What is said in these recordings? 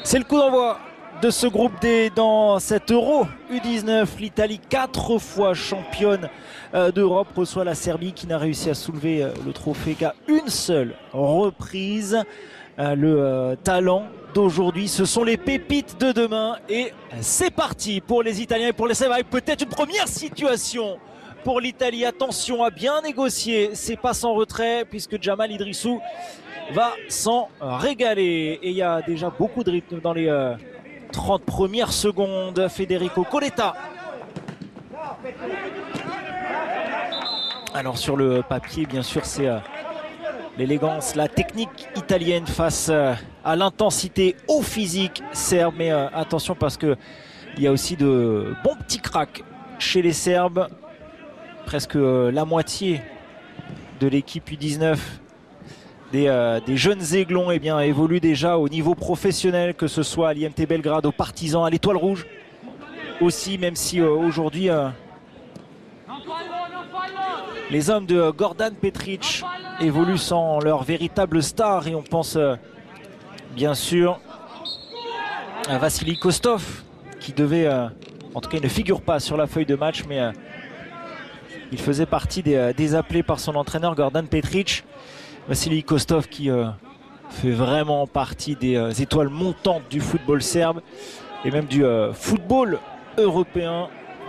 C'est le coup d'envoi de ce groupe D dans cet Euro U19. L'Italie, 4 fois championne d'Europe, reçoit la Serbie qui n'a réussi à soulever le trophée qu'à une seule reprise. Le talent d'aujourd'hui, ce sont les pépites de demain. Et c'est parti pour les Italiens et pour les Serbe, avec peut-être une première situation pour l'Italie. Attention à bien négocier ses passes en retrait, puisque Jamal Idrissou va s'en régaler. Et il y a déjà beaucoup de rythme dans les 30 premières secondes. Federico Coletta. Alors sur le papier, bien sûr, c'est l'élégance, la technique italienne face à l'intensité au physique serbe. Mais attention, parce qu'il y a aussi de bons petits cracks chez les Serbes. Presque la moitié de l'équipe U19 des jeunes aiglons évoluent déjà au niveau professionnel, que ce soit à l'IMT Belgrade, aux Partisans, à l'Étoile Rouge aussi, même si aujourd'hui les hommes de Gordan Petric évoluent sans leur véritable star. Et on pense bien sûr à Vassili Kostov, qui devait, en tout cas il ne figure pas sur la feuille de match, mais il faisait partie des appelés par son entraîneur Gordan Petric. Vassili Kostov qui fait vraiment partie des étoiles montantes du football serbe et même du football européen.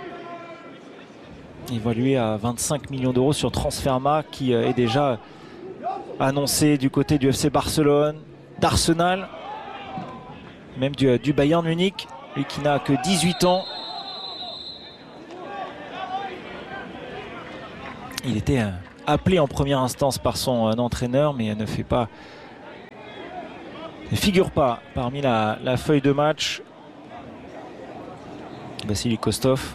Évalué à 25 millions d'euros sur Transfermarkt, qui est déjà annoncé du côté du FC Barcelone, d'Arsenal, même du Bayern Munich, lui qui n'a que 18 ans. Il était appelé en première instance par son entraîneur, mais ne figure pas parmi la feuille de match. Vassili Kostov.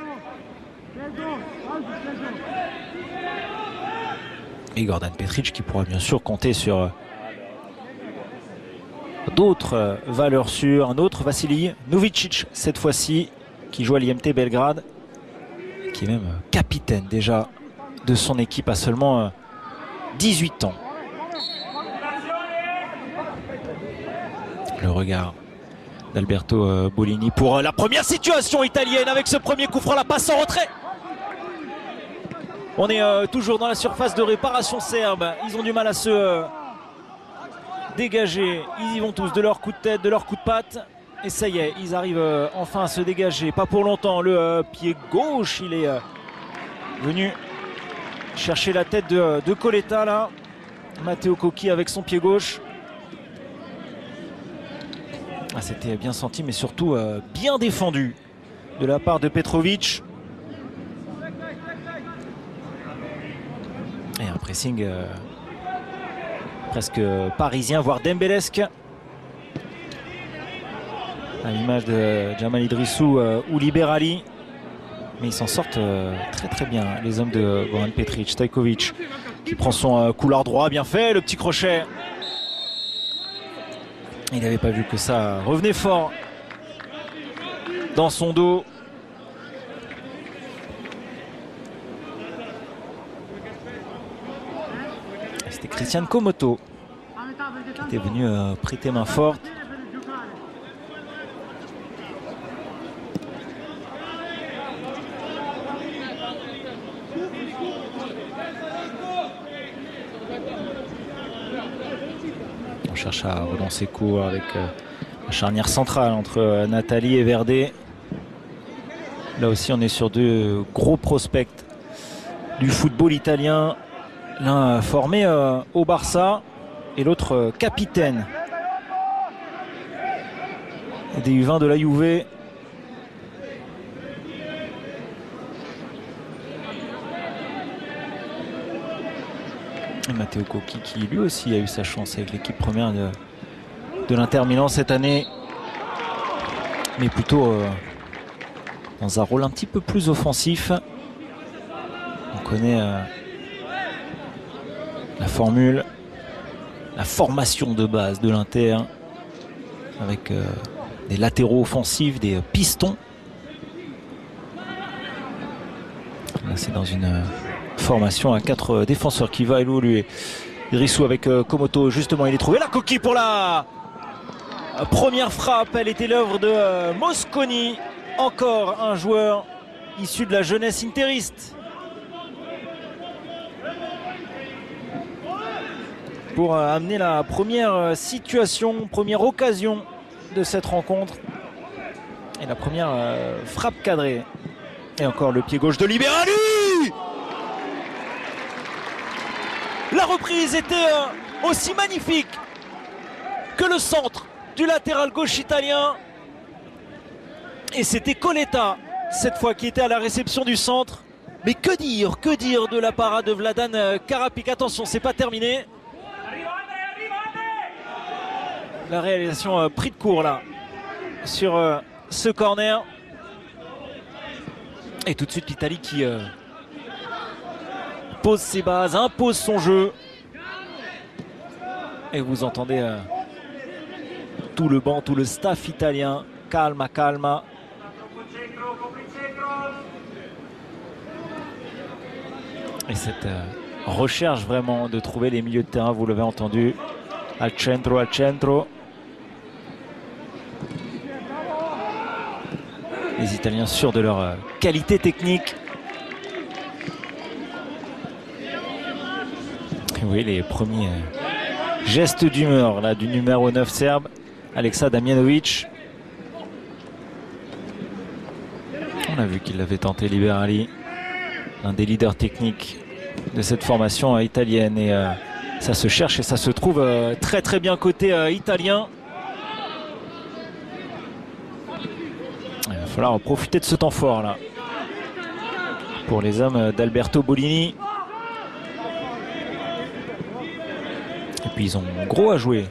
Et Gordan Petric qui pourra bien sûr compter sur d'autres valeurs sûres. Un autre Vassili Novicic cette fois-ci, qui joue à l'IMT Belgrade, qui est même capitaine déjà de son équipe à seulement 18 ans. Le regard d'Alberto Bolini pour la première situation italienne avec ce premier coup franc, la passe en retrait. On est toujours dans la surface de réparation serbe. Ils ont du mal à se dégager. Ils y vont tous de leur coup de tête, de leur coup de patte. Et ça y est, ils arrivent enfin à se dégager. Pas pour longtemps. Le pied gauche, il est venu chercher la tête de Coletta là. Matteo Cocchi avec son pied gauche. Ah, c'était bien senti, mais surtout bien défendu de la part de Petrovic. Et un pressing presque parisien, voire dembélesque, à l'image de Jamal Idrissou ou Liberali. Mais ils s'en sortent très très bien, les hommes de Goran Petric. Stajkovic qui prend son couloir droit, bien fait, le petit crochet. Il n'avait pas vu que ça revenait fort dans son dos. C'était Christian Komoto qui était venu prêter main forte. On cherche à relancer court avec la charnière centrale entre Natali et Verdé. Là aussi on est sur deux gros prospects du football italien. L'un formé au Barça et l'autre capitaine des U20 de la Juve. Et Matteo Cocchi qui lui aussi a eu sa chance avec l'équipe première de l'Inter Milan cette année, mais plutôt dans un rôle un petit peu plus offensif. On connaît la formule, la formation de base de l'Inter, avec des latéraux offensifs, des pistons. Là c'est dans une formation à 4 défenseurs qui va évoluer. Idrissou avec Komoto, justement il est trouvé la coquille pour la Première frappe, elle était l'œuvre de Mosconi. Encore un joueur issu de la jeunesse interiste. Pour amener la première situation, première occasion de cette rencontre. Et la première frappe cadrée. Et encore le pied gauche de Liberali. La reprise était aussi magnifique que le centre du latéral gauche italien. Et c'était Coletta, cette fois, qui était à la réception du centre. Mais que dire de la parade de Vladan Karapic. Attention, c'est pas terminé. La réalisation pris de court là, sur ce corner. Et tout de suite l'Italie qui pose ses bases, impose son jeu. Et vous entendez tout le banc, tout le staff italien. Calma, calma. Et cette recherche vraiment de trouver les milieux de terrain, vous l'avez entendu. Al centro, al centro. Les Italiens sûrs de leur qualité technique. Et oui, les premiers gestes d'humeur là du numéro 9 serbe, Alexa Damjanovic. On a vu qu'il l'avait tenté, Liberali, un des leaders techniques de cette formation italienne. Et ça se cherche et ça se trouve très très bien côté italien. Il va falloir profiter de ce temps fort là pour les hommes d'Alberto Bolini. Et puis ils ont gros à jouer,